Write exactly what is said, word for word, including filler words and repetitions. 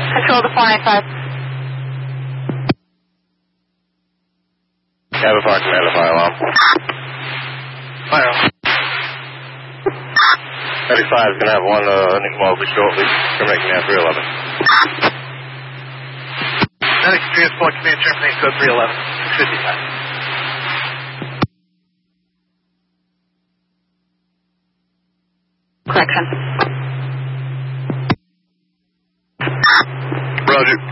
Control to four nine five. Cabin fire, commander, fire alarm. Fire. thirty-five is going to have one uh, Nick shortly. Terminating now three eleven. That experience point command terminate code three eleven. six fifty-five. Correction. Roger.